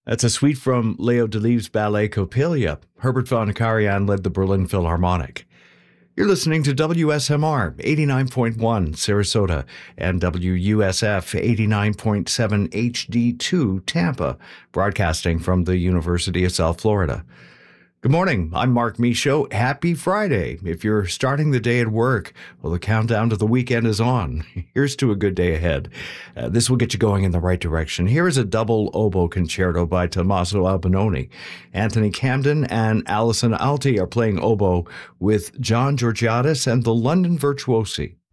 That's a suite from Leo Delibes' ballet Coppelia. Herbert von Karajan led the Berlin Philharmonic. You're listening to WSMR 89.1 Sarasota and WUSF 89.7 HD2 Tampa, broadcasting from the University of South Florida. Good morning. I'm Mark Michaud. Happy Friday. If you're starting the day at work, well, the countdown to the weekend is on. Here's to a good day ahead. This will get you going in the right direction. Here is a double oboe concerto by Tommaso Albinoni. Anthony Camden and Alison Alti are playing oboe with John Georgiadis and the London Virtuosi.